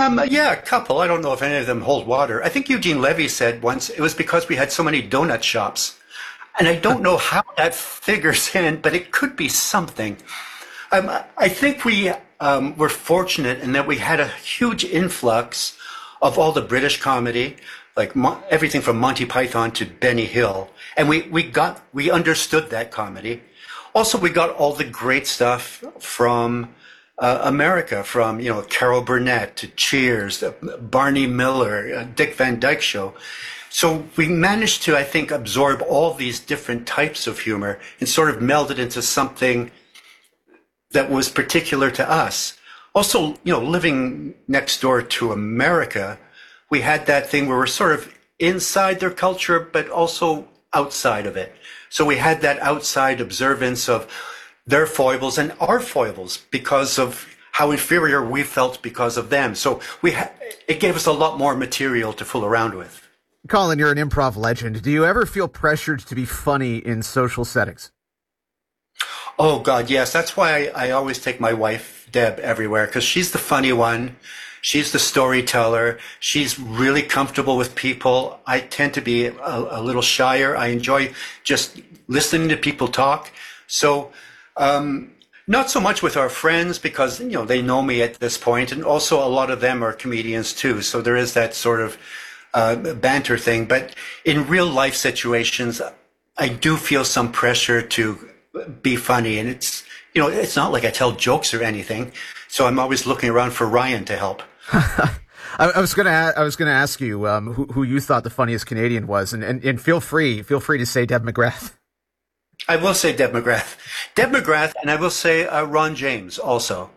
Yeah, a couple. I don't know if any of them hold water. I think Eugene Levy said once it was because we had so many donut shops. And I don't know how that figures in, but it could be something. I think we were fortunate in that we had a huge influx of all the British comedy, like everything from Monty Python to Benny Hill. And we understood that comedy. Also, we got all the great stuff from America, from, Carol Burnett to Cheers, Barney Miller, Dick Van Dyke Show. So we managed to, I think, absorb all these different types of humor and sort of meld it into something that was particular to us. Also, living next door to America, we had that thing where we're sort of inside their culture, but also outside of it. So we had that outside observance of their foibles and our foibles because of how inferior we felt because of them. So it gave us a lot more material to fool around with. Colin, you're an improv legend. Do you ever feel pressured to be funny in social settings? Oh, God, yes. That's why I always take my wife, Deb, everywhere, because she's the funny one. She's the storyteller. She's really comfortable with people. I tend to be a little shyer. I enjoy just listening to people talk. So not so much with our friends because, they know me at this point. And also a lot of them are comedians, too. So there is that sort of banter thing. But in real life situations, I do feel some pressure to be funny. And it's not like I tell jokes or anything. So I'm always looking around for Ryan to help. I was going to ask you who you thought the funniest Canadian was, and feel free to say Deb McGrath. I will say Deb McGrath. Deb McGrath, and I will say Ron James also.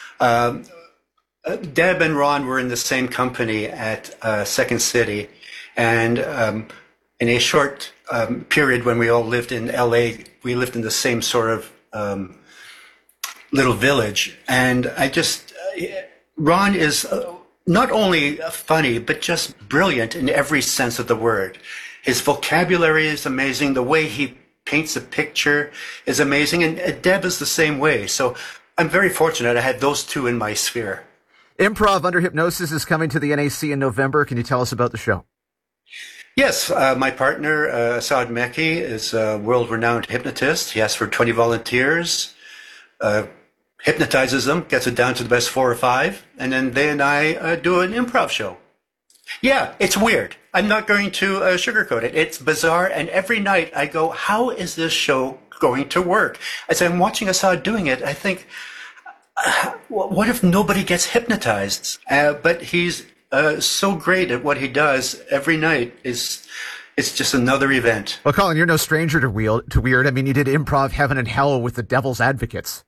Deb and Ron were in the same company at Second City, and in a short period when we all lived in LA, we lived in the same sort of little village, and Ron is not only funny, but just brilliant in every sense of the word. His vocabulary is amazing. The way he paints a picture is amazing. And Deb is the same way. So I'm very fortunate I had those two in my sphere. Improv Under Hypnosis is coming to the NAC in November. Can you tell us about the show? Yes, my partner, Asad Meki, is a world-renowned hypnotist. He asks for 20 volunteers, hypnotizes them, gets it down to the best 4 or 5, and then they and I do an improv show. Yeah, it's weird. I'm not going to sugarcoat it. It's bizarre, and every night I go, how is this show going to work? As I'm watching Asad doing it, I think, what if nobody gets hypnotized? But he's so great at what he does every night. It's just another event. Well, Colin, you're no stranger to weird. I mean, you did Improv Heaven and Hell with the Devil's Advocates.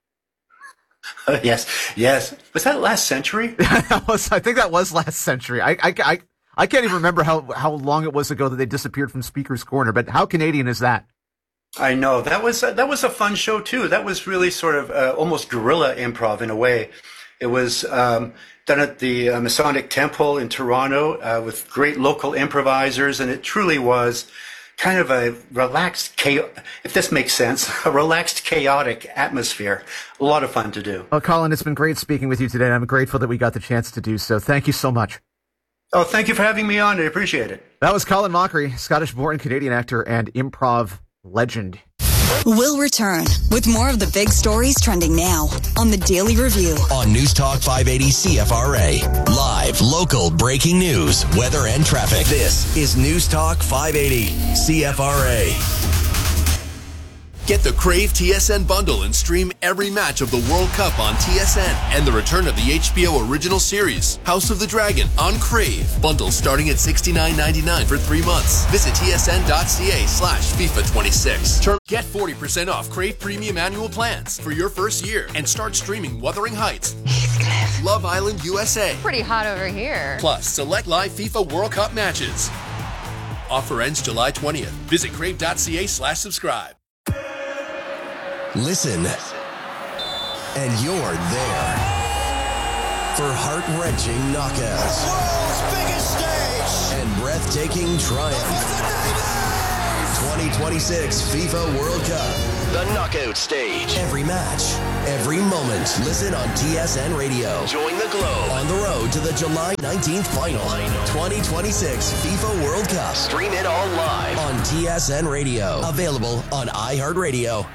Yes. Was that last century? I think that was last century. I can't even remember how long it was ago that they disappeared from Speaker's Corner, but how Canadian is that? I know. That was a fun show, too. That was really sort of almost guerrilla improv in a way. It was done at the Masonic Temple in Toronto with great local improvisers, and it truly was kind of a relaxed, if this makes sense, a relaxed, chaotic atmosphere. A lot of fun to do. Well, Colin, it's been great speaking with you today, and I'm grateful that we got the chance to do so. Thank you so much. Oh, thank you for having me on. I appreciate it. That was Colin Mockery, Scottish-born Canadian actor and improv legend. We'll return with more of the big stories trending now on The Daily Review. On News Talk 580 CFRA. Live, local, breaking news, weather, and traffic. This is News Talk 580 CFRA. Get the Crave TSN bundle and stream every match of the World Cup on TSN and the return of the HBO original series, House of the Dragon, on Crave. Bundle starting at $69.99 for 3 months. Visit tsn.ca/FIFA26. Get 40% off Crave Premium Annual Plans for your first year and start streaming Wuthering Heights, Heathcliff, Love Island USA. Pretty hot over here. Plus, select live FIFA World Cup matches. Offer ends July 20th. Visit crave.ca/subscribe. Listen, and you're there for heart-wrenching knockouts, the world's biggest stage, and breathtaking triumph. 2026 FIFA World Cup. The knockout stage. Every match, every moment. Listen on TSN Radio. Join the Globe on the road to the July 19th final. 2026 FIFA World Cup. Stream it all live on TSN Radio. Available on iHeartRadio.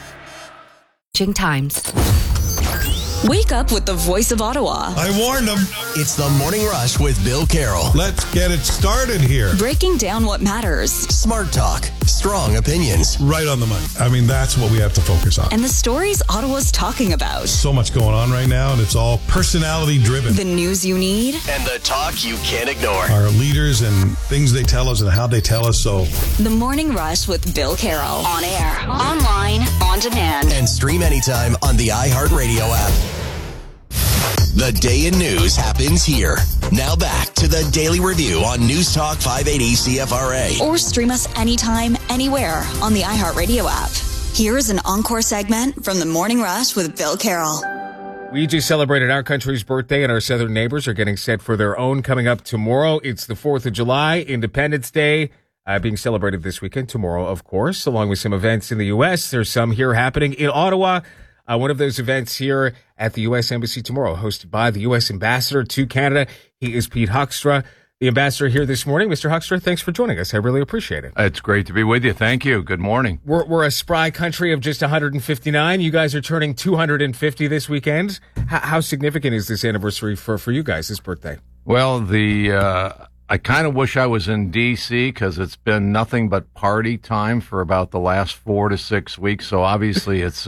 Times. Wake up with the voice of Ottawa. I warned them. It's the Morning Rush with Bill Carroll. Let's get it started here. Breaking down what matters. Smart talk, strong opinions. Right on the money. I mean, that's what we have to focus on. And the stories Ottawa's talking about. So much going on right now, and it's all personality driven. The news you need. And the talk you can't ignore. Our leaders and things they tell us and how they tell us. So, The Morning Rush with Bill Carroll. On air, online, on demand. And stream anytime on the iHeartRadio app. The day in news happens here. Now back to the Daily Review on News Talk 580 CFRA. Or stream us anytime, anywhere on the iHeartRadio app. Here is an encore segment from The Morning Rush with Bill Carroll. We just celebrated our country's birthday, and our southern neighbors are getting set for their own coming up tomorrow. It's the 4th of July, Independence Day, being celebrated this weekend, tomorrow, of course, along with some events in the U.S. There's some here happening in Ottawa. One of those events here at the U.S. Embassy tomorrow, hosted by the U.S. Ambassador to Canada. He is Pete Hoekstra, the ambassador here this morning. Mr. Hoekstra, thanks for joining us. I really appreciate it. It's great to be with you. Thank you. Good morning. We're a spry country of just 159. You guys are turning 250 this weekend. How significant is this anniversary for you guys, this birthday? Well, I kind of wish I was in D.C. because it's been nothing but party time for about the last 4 to 6 weeks. So obviously it's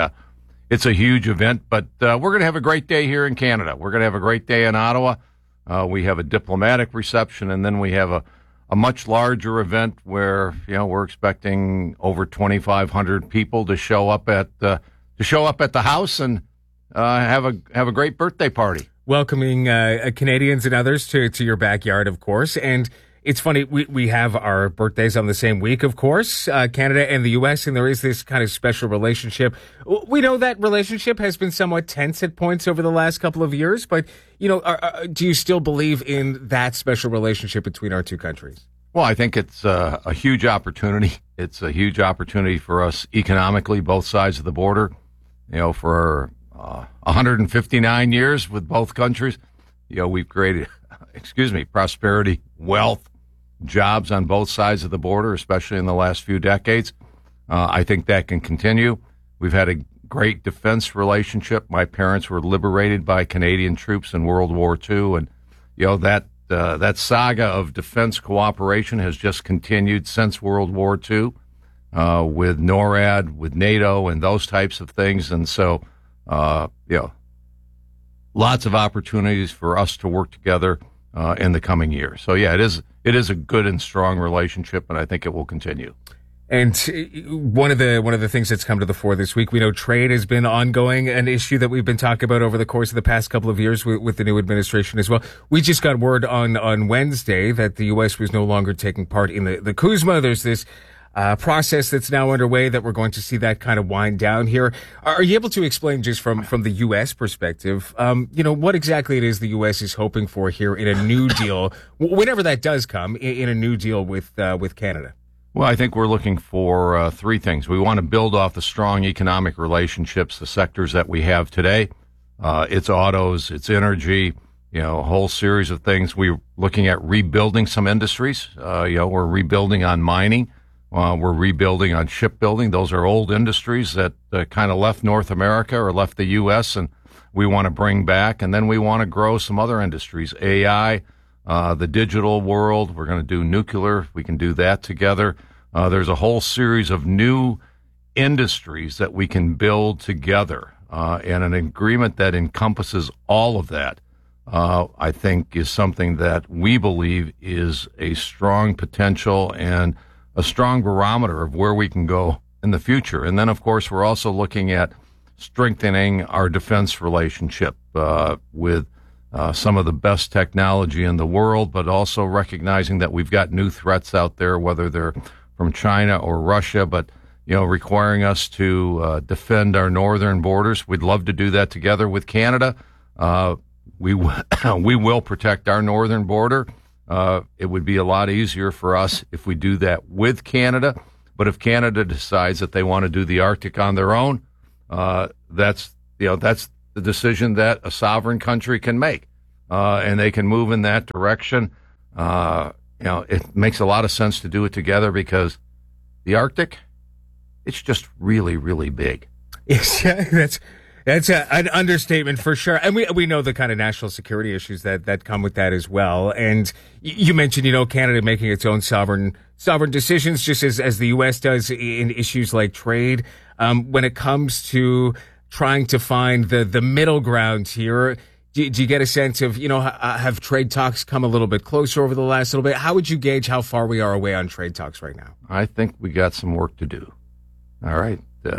a huge event, but we're going to have a great day here in Canada. We're going to have a great day in Ottawa. We have a diplomatic reception, and then we have a much larger event where we're expecting over 2,500 people to show up at the house and have a great birthday party. Welcoming Canadians and others to your backyard, of course. And it's funny, we have our birthdays on the same week, of course, Canada and the U.S., and there is this kind of special relationship. We know that relationship has been somewhat tense at points over the last couple of years, but, do you still believe in that special relationship between our two countries? Well, I think it's a huge opportunity. It's a huge opportunity for us economically, both sides of the border. For 159 years with both countries, we've created, prosperity, wealth, jobs on both sides of the border, especially in the last few decades. I think that can continue. We've had a great defense relationship. My parents were liberated by Canadian troops in World War II, and that saga of defense cooperation has just continued since World War II with NORAD, with NATO, and those types of things. And so, lots of opportunities for us to work together in the coming year. So, yeah, it is a good and strong relationship, and I think it will continue. And one of the things that's come to the fore this week, we know trade has been ongoing, an issue that we've been talking about over the course of the past couple of years with the new administration as well. We just got word on Wednesday that the U.S. was no longer taking part in the CUSMA. There's this process that's now underway that we're going to see that kind of wind down here. Are you able to explain just from the U.S. perspective, what exactly it is the U.S. is hoping for here in a new deal, whenever that does come, in a new deal with Canada? Well, I think we're looking for three things. We want to build off the strong economic relationships, the sectors that we have today. It's autos, it's energy, a whole series of things. We're looking at rebuilding some industries. We're rebuilding on mining. We're rebuilding on shipbuilding. Those are old industries that kind of left North America or left the U.S., and we want to bring back. And then we want to grow some other industries, AI, the digital world. We're going to do nuclear. We can do that together. There's a whole series of new industries that we can build together, and an agreement that encompasses all of that, I think, is something that we believe is a strong potential and a strong barometer of where we can go in the future. And then, of course, we're also looking at strengthening our defense relationship with some of the best technology in the world, but also recognizing that we've got new threats out there, whether they're from China or Russia, but requiring us to defend our northern borders. We'd love to do that together with Canada. We will protect our northern border. It would be a lot easier for us if we do that with Canada. But if Canada decides that they want to do the Arctic on their own, that's the decision that a sovereign country can make, and they can move in that direction. It makes a lot of sense to do it together because the Arctic, it's just really, really big. Yes, that's an understatement for sure. And we know the kind of national security issues that come with that as well. And you mentioned, Canada making its own sovereign decisions, just as the U.S. does in issues like trade. When it comes to trying to find the middle ground here, do you get a sense of, have trade talks come a little bit closer over the last little bit? How would you gauge how far we are away on trade talks right now? I think we got some work to do. All right.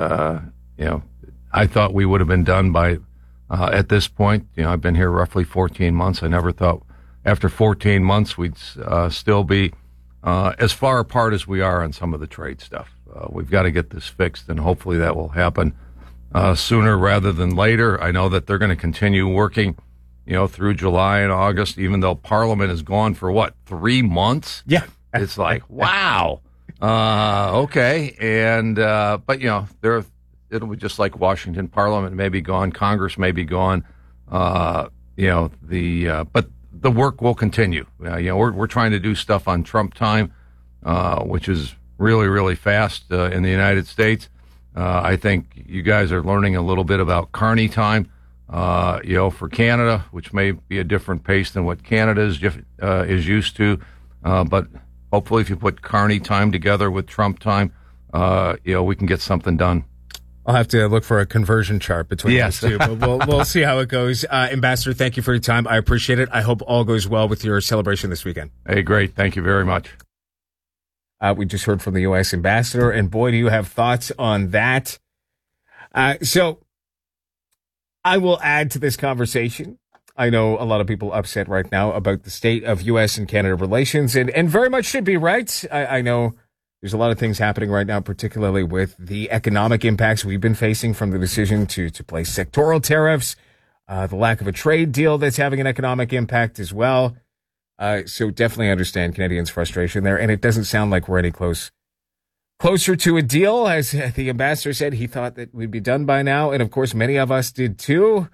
I thought we would have been done by, at this point. I've been here roughly 14 months. I never thought after 14 months we'd still be as far apart as we are on some of the trade stuff. We've got to get this fixed, and hopefully that will happen sooner rather than later. I know that they're going to continue working, through July and August, even though Parliament is gone for 3 months? Yeah. It's like, wow. Okay. And, but, it'll be just like Washington. Parliament may be gone. Congress may be gone. But the work will continue. We're trying to do stuff on Trump time, which is really, really fast in the United States. I think you guys are learning a little bit about Carney time, for Canada, which may be a different pace than what Canada is used to. But hopefully, if you put Carney time together with Trump time, we can get something done. I'll have to look for a conversion chart between those two, but we'll see how it goes. Ambassador, thank you for your time. I appreciate it. I hope all goes well with your celebration this weekend. Hey, great. Thank you very much. We just heard from the U.S. ambassador, and boy, do you have thoughts on that. So I will add to this conversation. I know a lot of people upset right now about the state of U.S. and Canada relations, and very much should be, right? I know there's a lot of things happening right now, particularly with the economic impacts we've been facing from the decision to place sectoral tariffs, the lack of a trade deal that's having an economic impact as well. So definitely understand Canadians' frustration there, and it doesn't sound like we're any closer to a deal. As the ambassador said, he thought that we'd be done by now, and of course many of us did too.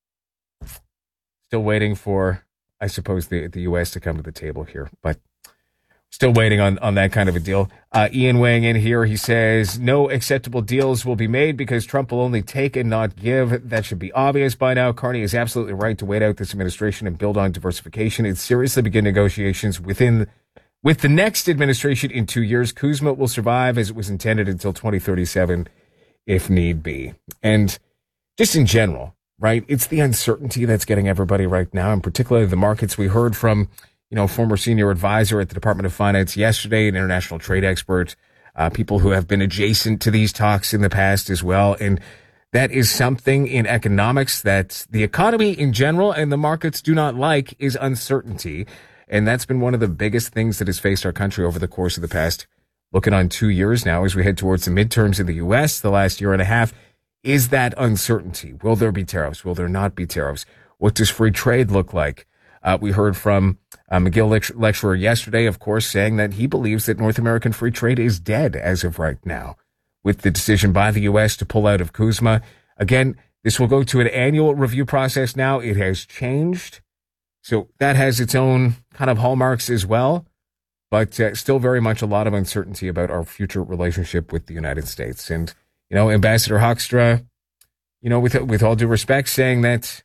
Still waiting for, I suppose, the U.S. to come to the table here, but still waiting on that kind of a deal. Ian weighing in here, he says, no acceptable deals will be made because Trump will only take and not give. That should be obvious by now. Carney is absolutely right to wait out this administration and build on diversification and seriously begin negotiations with the next administration in 2 years. Kuzma will survive as it was intended until 2037 if need be. And just in general, right, it's the uncertainty that's getting everybody right now, and particularly the markets. We heard from former senior advisor at the Department of Finance yesterday, an international trade expert, people who have been adjacent to these talks in the past as well. And that is something in economics that the economy in general and the markets do not like, is uncertainty. And that's been one of the biggest things that has faced our country over the course of the past, looking on 2 years now, as we head towards the midterms in the U.S., the last year and a half, is that uncertainty. Will there be tariffs? Will there not be tariffs? What does free trade look like? We heard from McGill lecturer yesterday, of course, saying that he believes that North American free trade is dead as of right now, with the decision by the U.S. to pull out of Kuzma. Again, this will go to an annual review process now. It has changed. So that has its own kind of hallmarks as well, but still very much a lot of uncertainty about our future relationship with the United States. And, Ambassador Hoekstra, with all due respect, saying that,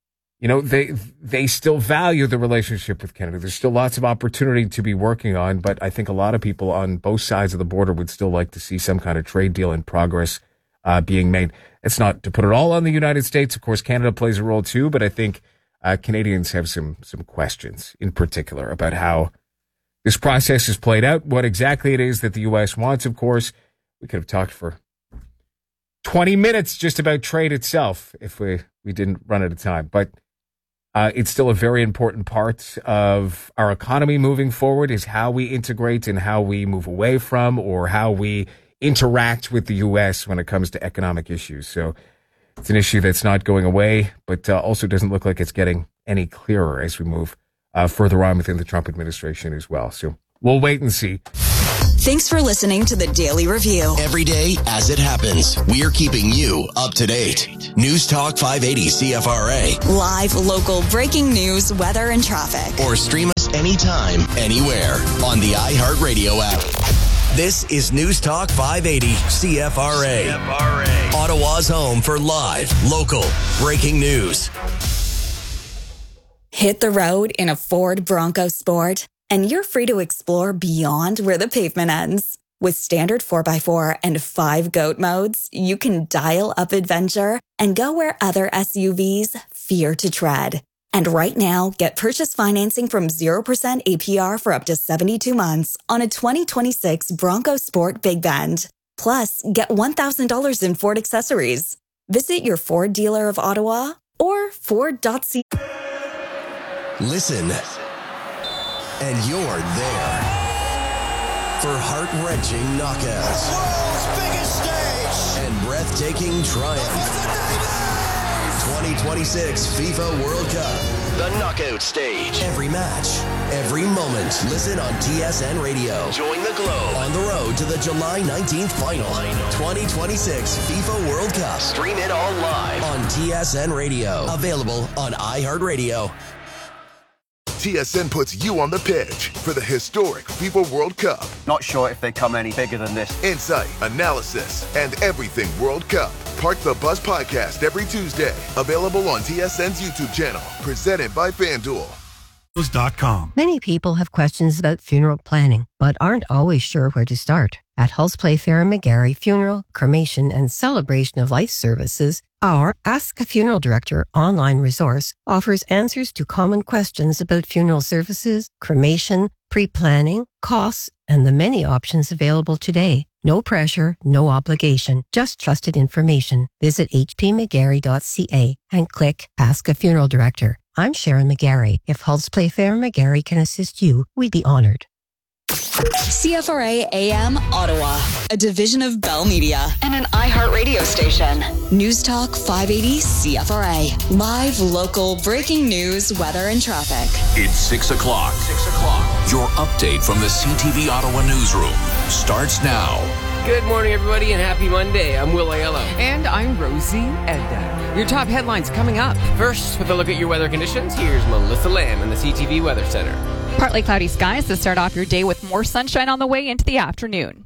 they still value the relationship with Canada. There's still lots of opportunity to be working on, but I think a lot of people on both sides of the border would still like to see some kind of trade deal in progress being made. It's not to put it all on the United States. Of course, Canada plays a role too, but I think Canadians have some questions in particular about how this process is played out, what exactly it is that the U.S. wants. Of course, we could have talked for 20 minutes just about trade itself if we didn't run out of time, but it's still a very important part of our economy moving forward, is how we integrate and how we move away from, or how we interact with the U.S. when it comes to economic issues. So it's an issue that's not going away, but also doesn't look like it's getting any clearer as we move further on within the Trump administration as well. So we'll wait and see. Thanks for listening to the Daily Review. Every day as it happens, we're keeping you up to date. News Talk 580 CFRA. Live, local, breaking news, weather, and traffic. Or stream us anytime, anywhere on the iHeartRadio app. This is News Talk 580 CFRA. Ottawa's home for live, local, breaking news. Hit the road in a Ford Bronco Sport, and you're free to explore beyond where the pavement ends. With standard 4x4 and 5 GOAT modes, you can dial up adventure and go where other SUVs fear to tread. And right now, get purchase financing from 0% APR for up to 72 months on a 2026 Bronco Sport Big Bend. Plus, get $1,000 in Ford accessories. Visit your Ford dealer of Ottawa or Ford.ca. Listen, and you're there for heart-wrenching knockouts. World's biggest stage and breathtaking triumph. 2026 FIFA World Cup. The knockout stage. Every match, every moment. Listen on TSN Radio. Join the globe on the road to the July 19th final. 2026 FIFA World Cup. Stream it all live on TSN Radio. Available on iHeartRadio. TSN puts you on the pitch for the historic FIFA World Cup. Not sure if they come any bigger than this. Insight, analysis, and everything World Cup. Park the Bus podcast every Tuesday. Available on TSN's YouTube channel. Presented by FanDuel. Many people have questions about funeral planning, but aren't always sure where to start. At Hulse Playfair & McGarry Funeral, Cremation, and Celebration of Life Services, our Ask a Funeral Director online resource offers answers to common questions about funeral services, cremation, pre-planning, costs, and the many options available today. No pressure, no obligation, just trusted information. Visit hpmcgarry.ca and click Ask a Funeral Director. I'm Sharon McGarry. If Hulse Playfair & McGarry can assist you, we'd be honored. CFRA AM Ottawa, a division of Bell Media and an iHeartRadio station. News Talk 580 CFRA. Live, local, breaking news, weather, and traffic. It's 6 o'clock. Your update from the CTV Ottawa newsroom starts now. Good morning, everybody, and happy Monday. I'm Will Aiello. And I'm Rosie Edda. Your top headlines coming up. First, with a look at your weather conditions, here's Melissa Lamb in the CTV Weather Center. Partly cloudy skies to start off your day with more sunshine on the way into the afternoon.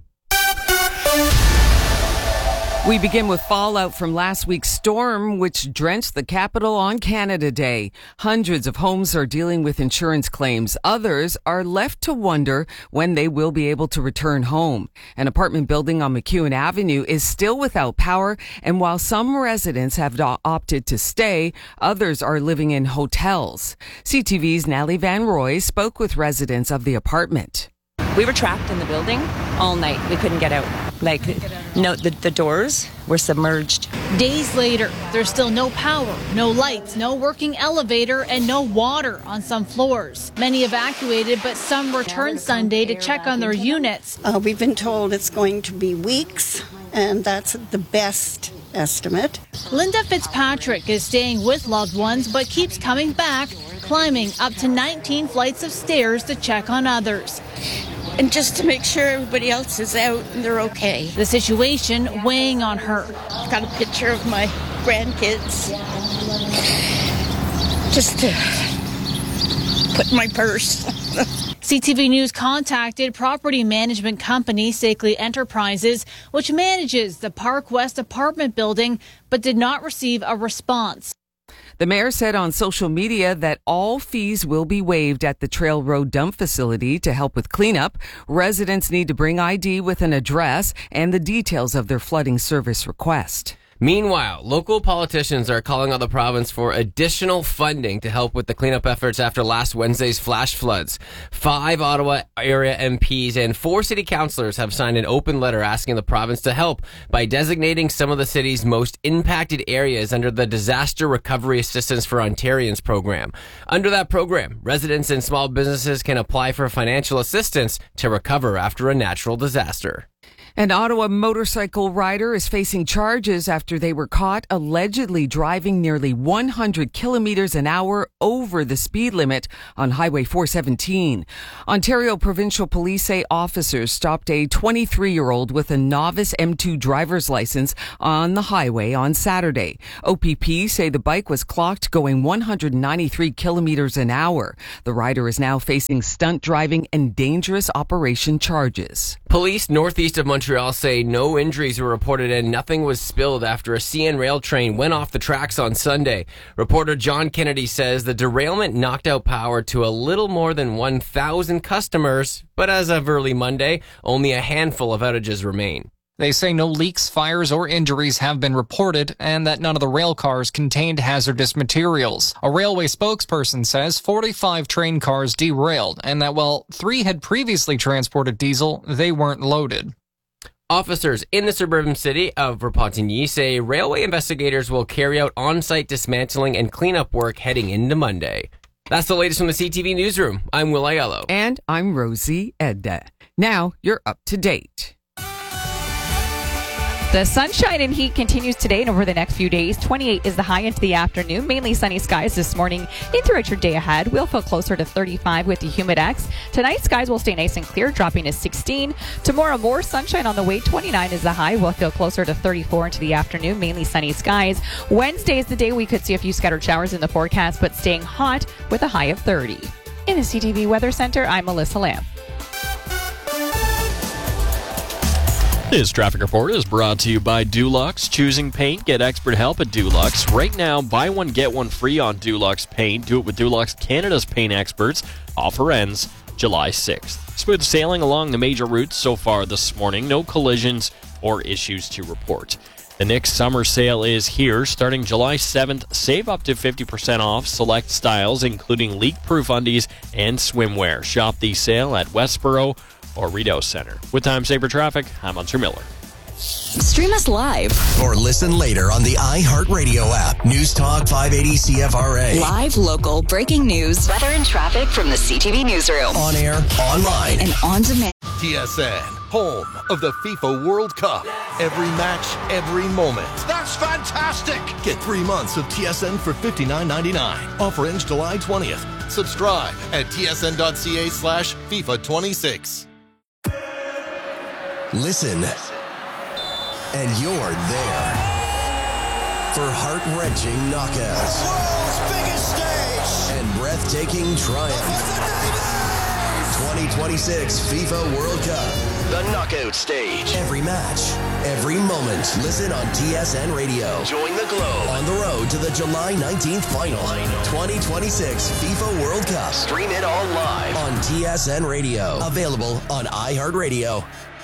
We begin with fallout from last week's storm, which drenched the capital on Canada Day. Hundreds of homes are dealing with insurance claims. Others are left to wonder when they will be able to return home. An apartment building on McEwen Avenue is still without power, and while some residents have opted to stay, others are living in hotels. CTV's Natalie Van Roy spoke with residents of the apartment. We were trapped in the building all night. We couldn't get out. The doors were submerged. Days later, there's still no power, no lights, no working elevator, and no water on some floors. Many evacuated, but some returned Sunday to check on their units. We've been told it's going to be weeks, and that's the best estimate. Linda Fitzpatrick is staying with loved ones, but keeps coming back, climbing up to 19 flights of stairs to check on others. And just to make sure everybody else is out and they're okay. The situation weighing on her. I've got a picture of my grandkids. Just to put in my purse. CTV News contacted property management company Sakeley Enterprises, which manages the Park West apartment building, but did not receive a response. The mayor said on social media that all fees will be waived at the Trail Road dump facility to help with cleanup. Residents need to bring ID with an address and the details of their flooding service request. Meanwhile, local politicians are calling on the province for additional funding to help with the cleanup efforts after last Wednesday's flash floods. 5 Ottawa area MPs and 4 city councillors have signed an open letter asking the province to help by designating some of the city's most impacted areas under the Disaster Recovery Assistance for Ontarians program. Under that program, residents and small businesses can apply for financial assistance to recover after a natural disaster. An Ottawa motorcycle rider is facing charges after they were caught allegedly driving nearly 100 kilometers an hour over the speed limit on Highway 417. Ontario Provincial Police say officers stopped a 23-year-old with a novice M2 driver's license on the highway on Saturday. OPP say the bike was clocked going 193 kilometers an hour. The rider is now facing stunt driving and dangerous operation charges. Police northeast of Montreal say no injuries were reported and nothing was spilled after a CN rail train went off the tracks on Sunday. Reporter John Kennedy says the derailment knocked out power to a little more than 1,000 customers, but as of early Monday, only a handful of outages remain. They say no leaks, fires, or injuries have been reported and that none of the rail cars contained hazardous materials. A railway spokesperson says 45 train cars derailed and that while 3 had previously transported diesel, they weren't loaded. Officers in the suburban city of Repentigny say railway investigators will carry out on-site dismantling and cleanup work heading into Monday. That's the latest from the CTV Newsroom. I'm Will Aiello. And I'm Rosie Edda. Now you're up to date. The sunshine and heat continues today and over the next few days. 28 is the high into the afternoon. Mainly sunny skies this morning and throughout your day ahead. We'll feel closer to 35 with the humidex. Tonight, skies will stay nice and clear, dropping to 16. Tomorrow, more sunshine on the way. 29 is the high. We'll feel closer to 34 into the afternoon. Mainly sunny skies. Wednesday is the day we could see a few scattered showers in the forecast, but staying hot with a high of 30. In the CTV Weather Center, I'm Melissa Lamb. This traffic report is brought to you by Dulux. Choosing paint, get expert help at Dulux. Right now, buy one, get one free on Dulux paint. Do it with Dulux, Canada's paint experts. Offer ends July 6th. Smooth sailing along the major routes so far this morning. No collisions or issues to report. The Knix summer sale is here. Starting July 7th, save up to 50% off select styles, including leak-proof undies and swimwear. Shop the sale at Westboro or Rideau Center. With Time Saver Traffic, I'm Hunter Miller. Stream us live or listen later on the iHeartRadio app. News Talk 580 CFRA. Live, local, breaking news, weather and traffic from the CTV Newsroom. On air, online, and on demand. TSN, home of the FIFA World Cup. Every match, every moment. That's fantastic! Get 3 months of TSN for $59.99. Offer ends July 20th. Subscribe at tsn.ca/FIFA26. Listen, and you're there for heart-wrenching knockouts. The world's biggest stage! And breathtaking triumph. 2026 FIFA World Cup. The knockout stage. Every match, every moment. Listen on TSN Radio. Join the globe on the road to the July 19th final. 2026 FIFA World Cup. Stream it all live on TSN Radio. Available on iHeartRadio.